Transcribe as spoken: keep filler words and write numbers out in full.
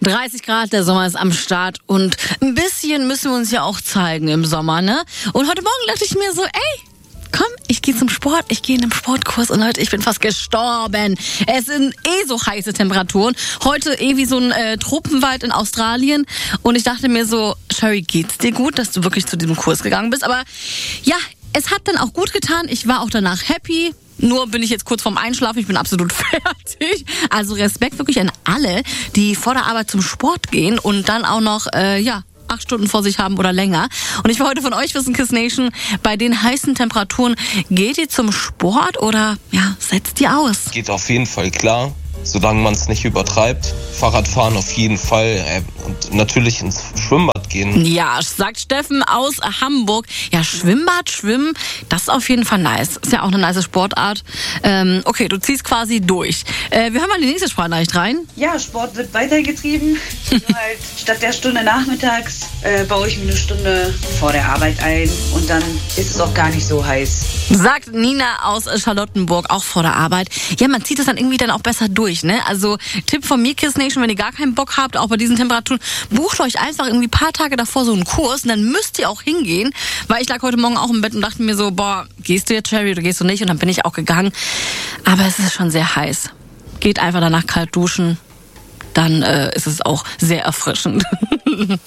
dreißig Grad, der Sommer ist am Start und ein bisschen müssen wir uns ja auch zeigen im Sommer, ne? Und heute Morgen dachte ich mir so, ey, komm, ich gehe zum Sport, ich gehe in einen Sportkurs und Leute, ich bin fast gestorben. Es sind eh so heiße Temperaturen. Heute eh wie so ein äh, Tropenwald in Australien und ich dachte mir so, Sherry, geht's dir gut, dass du wirklich zu diesem Kurs gegangen bist? Aber ja, es hat dann auch gut getan. Ich war auch danach happy. Nur bin ich jetzt kurz vorm Einschlafen, ich bin absolut fertig. Also Respekt wirklich an alle, die vor der Arbeit zum Sport gehen und dann auch noch, äh, ja, acht Stunden vor sich haben oder länger. Und ich will heute von euch wissen, Kiss Nation, bei den heißen Temperaturen, geht ihr zum Sport oder ja, setzt ihr aus? Geht auf jeden Fall klar, solange man es nicht übertreibt. Fahrradfahren auf jeden Fall äh, und natürlich ins Schwimmbad gehen. Ja, sagt Steffen aus Hamburg. Ja, Schwimmbad, Schwimmen, das ist auf jeden Fall nice. Ist ja auch eine nice Sportart. Ähm, okay, du ziehst quasi durch. Äh, wir hören mal die nächste Sprachnachricht rein. Ja, Sport wird weitergetrieben. Nur halt statt der Stunde nachmittags äh, baue ich mir eine Stunde vor der Arbeit ein und dann ist es auch gar nicht so heiß. Sagt Nina aus Charlottenburg, auch vor der Arbeit. Ja, man zieht es dann irgendwie dann auch besser durch, ne? Also Tipp von mir, Kiss Nation, wenn ihr gar keinen Bock habt, auch bei diesen Temperaturen, bucht euch einfach irgendwie ein paar Tage davor so einen Kurs und dann müsst ihr auch hingehen, weil ich lag heute Morgen auch im Bett und dachte mir so, boah, gehst du jetzt, Cherry, oder gehst du nicht? Und dann bin ich auch gegangen. Aber es ist schon sehr heiß. Geht einfach danach kalt duschen, dann äh, ist es auch sehr erfrischend.